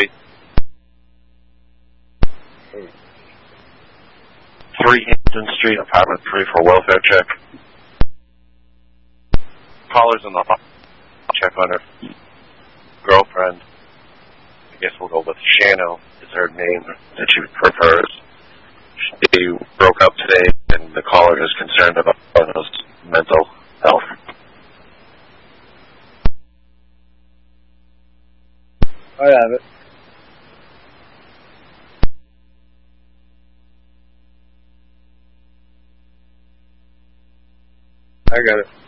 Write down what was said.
Street. 3 Hampton Street, apartment 3 for welfare check. Caller's in the check on her girlfriend. I guess we'll go with Shano is her name that she prefers. She broke up today, and the caller is concerned about his mental health. I have it. I got it.